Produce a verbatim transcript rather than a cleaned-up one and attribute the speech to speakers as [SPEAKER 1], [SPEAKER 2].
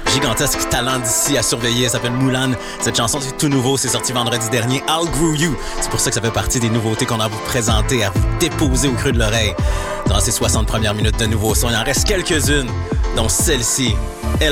[SPEAKER 1] gigantesque talent d'ici à surveiller. Elle s'appelle Mulan. Cette chanson, c'est tout nouveau. C'est sorti vendredi dernier. I'll Grew You. C'est pour ça que ça fait partie des nouveautés qu'on a à vous présenter, à vous déposer au creux de l'oreille. Dans ces soixante premières minutes de nouveaux sons, il en reste quelques-unes, dont celle-ci.